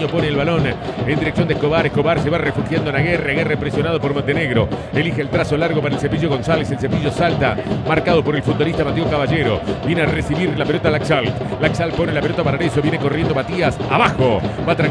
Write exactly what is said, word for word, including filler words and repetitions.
Coutinho pone el balón en dirección de Escobar. Escobar se va refugiando en Aguerre. Aguerre presionado por Montenegro. Elige el trazo largo para el Cepillo González. El Cepillo salta, marcado por el futbolista Mateo Caballero. Viene a recibir la pelota Laxalt. Laxalt pone la pelota para Arezzo. Viene corriendo Matías. Abajo. Va tranquilo.